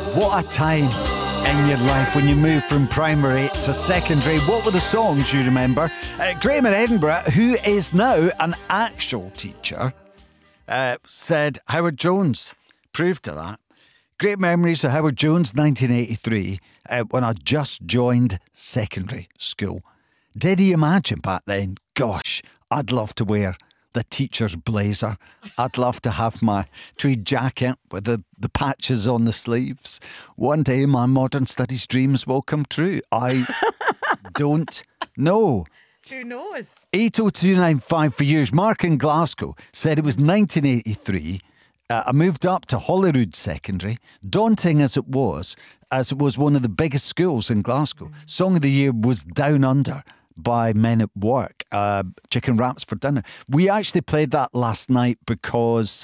What a time in your life when you move from primary to secondary. What were the songs you remember? Graham in Edinburgh, who is now an actual teacher, said Howard Jones. Proved to that. Great memories of Howard Jones, 1983, when I just joined secondary school. Did he imagine back then? Gosh, I'd love to wear the teacher's blazer. I'd love to have my tweed jacket with the patches on the sleeves. One day my modern studies dreams will come true. I don't know. Who knows? 80295 for years. Mark in Glasgow said it was 1983. I moved up to Holyrood Secondary, daunting as it was one of the biggest schools in Glasgow. Song of the year was Down Under by Men at Work, chicken wraps for dinner. We actually played that last night because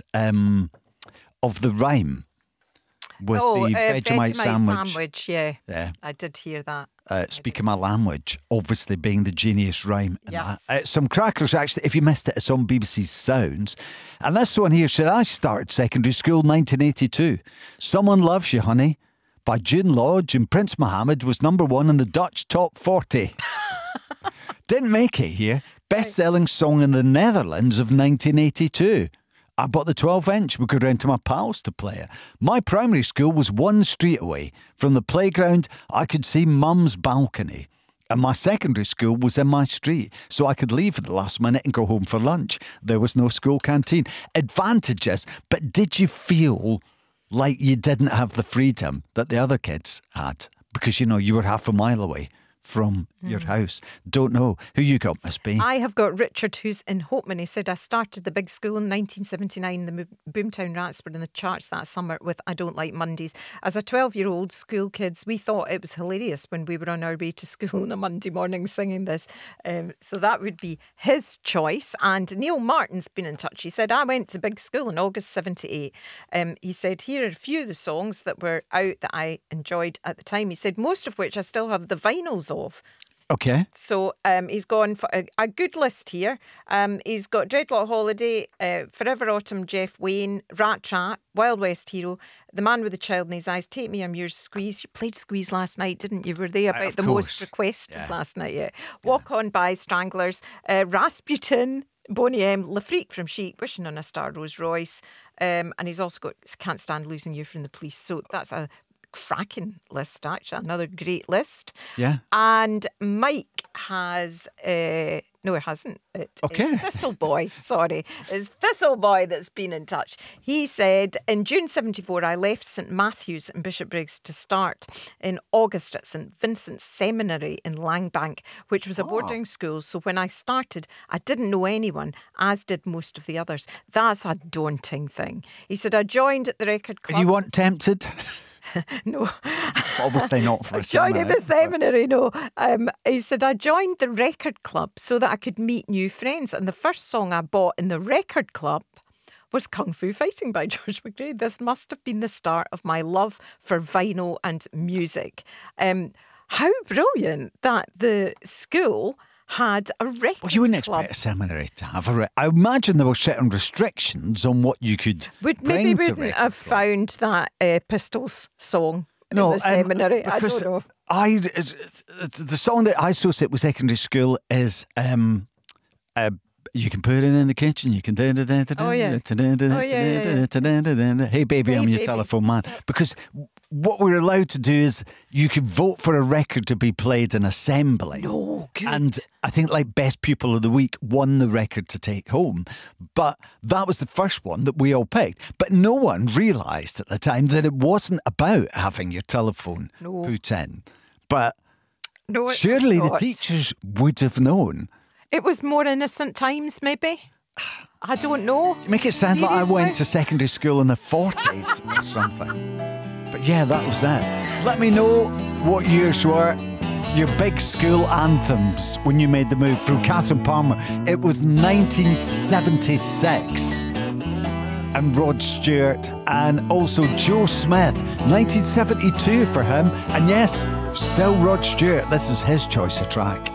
of the rhyme with the Vegemite sandwich. Yeah, I did hear that. Speaking my language, obviously being the genius rhyme. Yes. Some crackers, actually, if you missed it, it's on BBC Sounds. And this one here said, I started secondary school 1982. Someone Loves You, Honey, by June Lodge, and Prince Mohammed was number 1 in the Dutch Top 40. Didn't make it here. Best-selling song in the Netherlands of 1982. I bought the 12-inch. We could rent to my pals to play it. My primary school was one street away. From the playground, I could see Mum's balcony. And my secondary school was in my street, so I could leave at the last minute and go home for lunch. There was no school canteen. Advantages, but did you feel like you didn't have the freedom that the other kids had? Because, you were half a mile away from your house. Don't know. Who you got, Miss B? I have got Richard, who's in Hopeman. He said, I started the big school in 1979, the Boomtown Rats were in the charts that summer with I Don't Like Mondays. As a 12-year-old school kids, we thought it was hilarious when we were on our way to school on a Monday morning singing this. So that would be his choice. And Neil Martin's been in touch. He said, I went to big school in August 78. He said, here are a few of the songs that were out that I enjoyed at the time. He said, most of which I still have the vinyls of. Okay. So he's gone for a good list here. He's got Dreadlock Holiday, Forever Autumn, Jeff Wayne, Rat Trap, Wild West Hero, The Man with the Child in His Eyes, Take Me, I'm Yours, Squeeze. You played Squeeze last night, didn't you? Were they about the most requested last night? Yeah. Walk On By, Stranglers, Rasputin, Boney M, Le Freak from Chic, Wishing on a Star, Rose Royce, and he's also got Can't Stand Losing You from the Police. So that's a cracking list, actually. Another great list. Yeah. And Mike has no, it hasn't. It's Thistle Boy. Sorry. It's Thistle Boy that's been in touch. He said, in June 74, I left St Matthew's in Bishopbriggs to start in August at St Vincent's Seminary in Langbank, which was a boarding school. So when I started, I didn't know anyone, as did most of the others. That's a daunting thing. He said, I joined at the record club. You weren't tempted? No. Obviously not for a seminary. Joining the seminary, no. He said, I joined the record club so that I could meet new friends. And the first song I bought in the record club was Kung Fu Fighting by George McRae. This must have been the start of my love for vinyl and music. How brilliant that the school had a record Well, you wouldn't club. expect a seminary to have a I imagine there were certain restrictions on what you could bring Maybe to wouldn't record have club. found that Pistols song in the seminary. I don't know. The song that I associate with secondary school is you can put it in the kitchen, you can Hey baby, I'm your telephone man. Because what we're allowed to do is you could vote for a record to be played in assembly. No, good. And I think like Best Pupil of the Week won the record to take home. But that was the first one that we all picked. But no one realised at the time that it wasn't about having your telephone put in. But surely the teachers would have known. It was more innocent times, maybe. I don't know. You make it sound like I went to secondary school in the 40s or something. But yeah, that was it. Let me know what yours were. Your big school anthems when you made the move. From Catherine Palmer, it was 1976. And Rod Stewart, and also Joe Smith, 1972 for him. And yes, still Rod Stewart. This is his choice of track.